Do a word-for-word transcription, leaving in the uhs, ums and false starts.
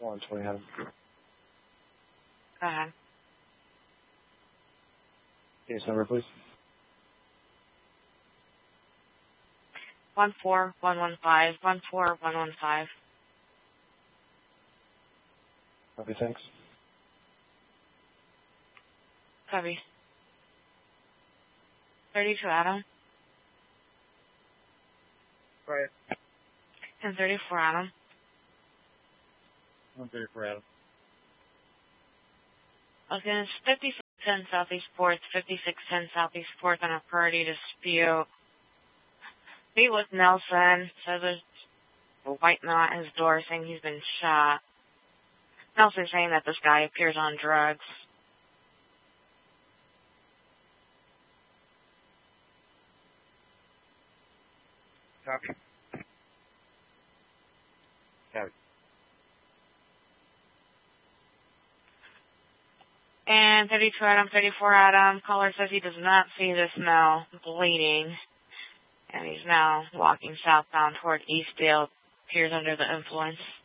one twenty Adam. Go ahead. Case number, please. One four one one five one four one one five. Okay, thanks. Copy. Thirty-two Adam. Right. And thirty-four Adam. One thirty-four Adam. Okay, it's fifty-six ten Southeast fourth, fifty-six ten Southeast fourth on a priority dispute. Meet with Nelson. Says there's a white male at his door saying he's been shot. Nelson saying that this guy appears on drugs. Copy. Copy. And thirty-two Adam, thirty-four Adam. Caller says he does not see this male bleeding. And he's now walking southbound toward Eastdale. Appears under the influence.